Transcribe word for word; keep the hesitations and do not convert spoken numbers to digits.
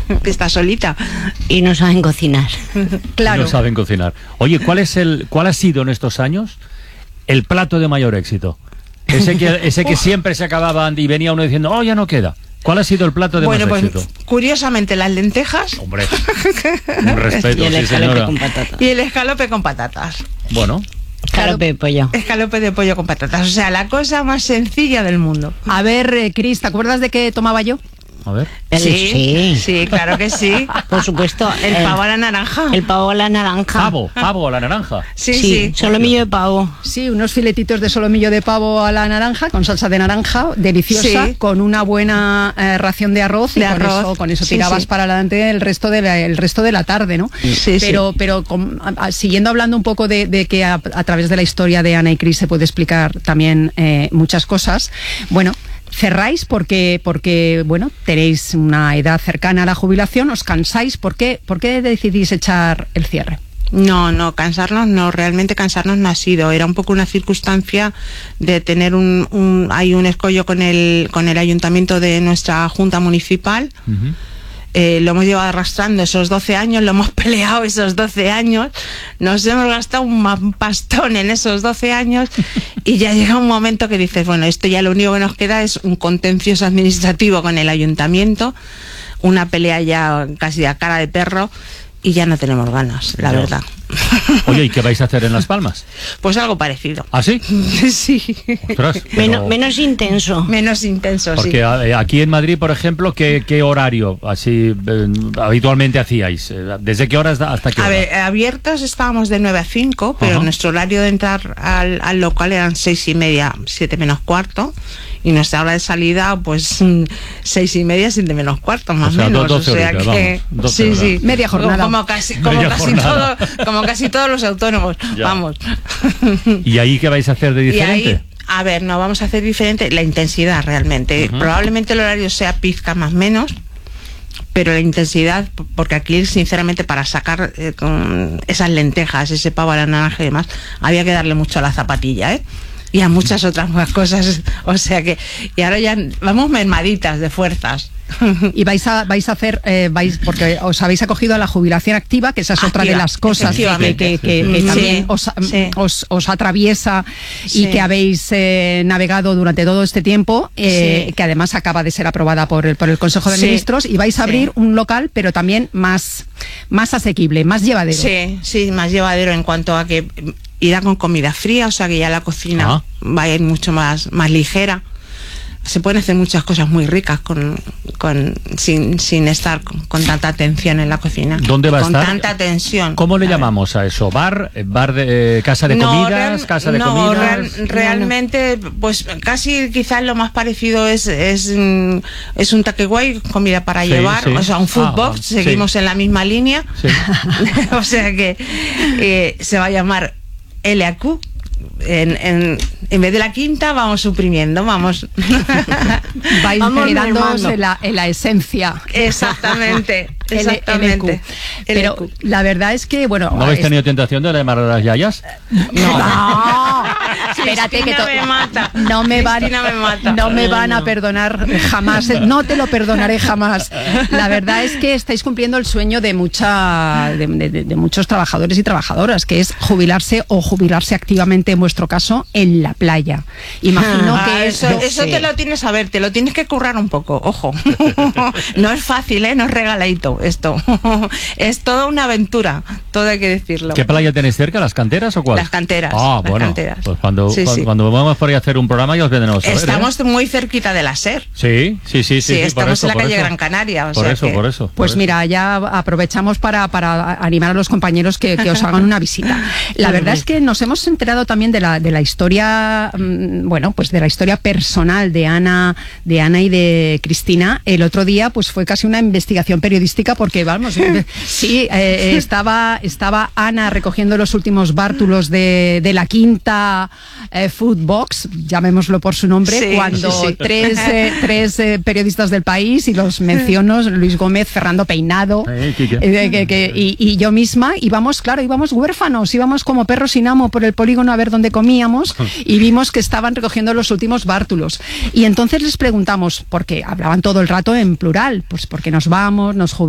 que está solita. Y no saben cocinar. Claro. No saben cocinar. Oye, ¿cuál es el, cuál ha sido en estos años el plato de mayor éxito? Ese que, ese que siempre se acababa y venía uno diciendo, oh, ya no queda. ¿Cuál ha sido el plato de bueno, más pues, éxito? Curiosamente, las lentejas. Hombre, un respeto, Y el sí, escalope señora. con patatas. Y el escalope con patatas. Bueno, Escalope de pollo. Escalope de pollo con patatas. O sea, la cosa más sencilla del mundo. A ver, eh, Cris, ¿te acuerdas de qué tomaba yo? a ver. El- Sí, sí, claro que sí. Por supuesto. El pavo a la naranja. El pavo a la naranja. Pavo, pavo a la naranja. Sí, Sí, sí. solomillo de pavo. Sí, unos filetitos de solomillo de pavo a la naranja, con salsa de naranja, deliciosa, Sí. con una buena eh, ración de arroz, y De con arroz. eso, con eso Sí, tirabas sí. para adelante el resto de la, el resto de la tarde, ¿no? Sí, pero sí. pero con- a- a- siguiendo hablando un poco de, de que a, a través de la historia de Ana y Cris se puede explicar también eh, muchas cosas, bueno. Cerráis porque, porque, bueno, tenéis una edad cercana a la jubilación, os cansáis. ¿Por qué, por qué decidís echar el cierre? No, no, cansarnos no, realmente cansarnos no ha sido. Era un poco una circunstancia de tener un, un hay un escollo con el, con el ayuntamiento de nuestra junta municipal. Ujú. Eh, lo hemos llevado arrastrando esos doce años, lo hemos peleado esos doce años, nos hemos gastado un ma- pastón en esos doce años y ya llega un momento que dices, bueno, esto ya lo único que nos queda es un contencioso administrativo con el ayuntamiento, una pelea ya casi a cara de perro y ya no tenemos ganas, la Ya. verdad. Oye, ¿y qué vais a hacer en Las Palmas? Pues algo parecido. ¿Ah, sí? Sí, Ostras, Menos, pero- menos intenso. menos intenso, sí. Porque a- eh, aquí en Madrid, por ejemplo, ¿qué, qué horario así eh, habitualmente hacíais? Eh, ¿Desde qué horas hasta qué A hora? ver, abiertos estábamos de nueve a cinco, pero Ajá. nuestro horario de entrar al, al local eran seis y media, siete menos cuarto, y nuestra hora de salida, pues mm, seis y media, siete menos cuarto, más O sea, o menos. do- doce o sea horitas, que, vamos, doce sí, horas. sí, Media jornada. Como casi, como Media casi jornada. todo, como casi todos los autónomos, Ya. vamos. ¿Y ahí qué vais a hacer de Y diferente? ahí, a ver, no vamos a hacer diferente la intensidad realmente. Ujú. Probablemente el horario sea pizca más menos, pero la intensidad, p- porque aquí sinceramente para sacar eh, con esas lentejas, ese pavo a la naranja y demás, había que darle mucho a la zapatilla, ¿eh? Y a muchas otras más cosas, o sea que, y ahora ya vamos mermaditas de fuerzas. Y vais a vais a hacer eh, vais porque os habéis acogido a la jubilación activa, que esa es otra de Activa, las cosas que, que, efectivamente. que- que Sí, también sí, os, sí. os, os atraviesa y Sí. que habéis eh, navegado durante todo este tiempo, eh, Sí. que además acaba de ser aprobada por el, por el Consejo de Sí. Ministros, y vais a abrir Sí. un local, pero también más, más asequible, más llevadero. Sí, sí, más llevadero en cuanto a que irá con comida fría, o sea que ya la cocina Ah. va a ir mucho más, más ligera. Se pueden hacer muchas cosas muy ricas con, con sin, sin estar con, con tanta tensión en la cocina. ¿Dónde va a con estar? tanta tensión. ¿Cómo le A ver. llamamos a eso? ¿Bar? eh, ¿Bar de eh, casa de No, comidas? real- ¿Casa de no, comidas? real- realmente, pues casi quizás lo más parecido es es, mm, es un takeaway, comida para Sí, llevar, sí. o sea, un food Ah, box, sí. seguimos en la misma línea. Sí. O sea que eh, se va a llamar L A Q. En, en, en vez de la quinta vamos suprimiendo, vamos. Vais Vamos quedándoos mermando. en la, en la esencia. Exactamente, L- exactamente. L Q. Pero L Q. la verdad es que, bueno... ¿No habéis es- tenido tentación de llamar a las yayas? No, espérate que Cristina to- me mata. no me van, Cristina me mata. no me van a No. perdonar jamás, no te lo perdonaré jamás. La verdad es que estáis cumpliendo el sueño de mucha, de, de- de muchos trabajadores y trabajadoras, que es jubilarse o jubilarse activamente, en vuestro caso, en la playa. Imagino Ah, que es, eso, eso sí. te lo tienes a ver, te lo tienes que currar un poco, ojo. No es fácil, ¿eh? No es regaladito esto. Es toda una aventura, todo hay que decirlo. ¿Qué playa tenéis cerca? ¿Las canteras o cuál? Las canteras, Ah, las bueno. canteras. Pues cuando, Sí, cuando, sí. cuando vamos por ahí a hacer un programa ya os vendremos a ver, ¿eh? Estamos muy cerquita de la SER. Sí, sí, sí, sí. Sí, sí, por estamos eso, en la por calle eso. Gran Canaria. O Por sea eso, que- por eso. por Pues eso. mira, ya aprovechamos para, para animar a los compañeros que, que os hagan una visita. La verdad es que nos hemos enterado también de la, de la historia, mm, bueno, pues de la historia personal de Ana, de Ana y de Cristina. El otro día, pues fue casi una investigación periodística, porque vamos, eh, sí, eh, estaba, estaba Ana recogiendo los últimos bártulos de, de la quinta eh, Food Box, llamémoslo por su nombre, Sí, cuando sí, sí. tres, eh, tres eh, periodistas del país, y los menciono, Luis Gómez, Fernando Peinado, Eh, Quique. eh, que- que- y, y yo misma, íbamos, claro, íbamos huérfanos, íbamos como perros sin amo por el polígono a ver dónde comíamos, y vimos que estaban recogiendo los últimos bártulos. Y entonces les preguntamos, porque hablaban todo el rato en plural, pues porque nos vamos, nos jubilamos,